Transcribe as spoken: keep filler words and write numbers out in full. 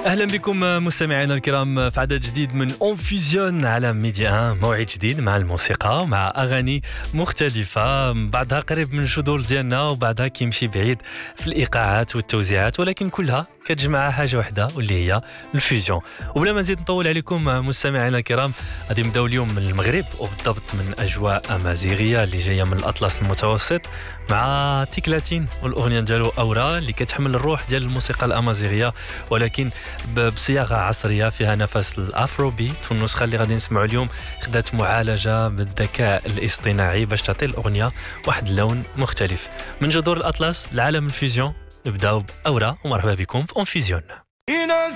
أهلا بكم مستمعينا الكرام في عدد جديد من اون فيزيون على ميديا. موعد جديد مع الموسيقى، مع أغاني مختلفة، بعضها قريب من الجذور ديالنا وبعضها كيمشي بعيد في الإيقاعات والتوزيعات، ولكن كلها كتجمع حاجة واحدة واللي هي الفيزيون. وبلا ما نزيد نطول عليكم مستمعينا الكرام، غادي نبداو اليوم من المغرب وبالضبط من أجواء أمازيغية اللي جاية من الأطلس المتوسط، مع تيكلاتين والأغنية ديالو أورا اللي كتحمل الروح ديال الموسيقى الأمازيغية، ولكن بصياغة عصرية فيها نفس الأفرو بيت. والنسخة اللي غادي نسمعوا اليوم خدات معالجة بالذكاء الاصطناعي باش تعطي الأغنية واحد اللون مختلف. من جذور الأطلس لعالم الفيزيون نبداو بأورا، ومرحبا بكم في اون فيزيون.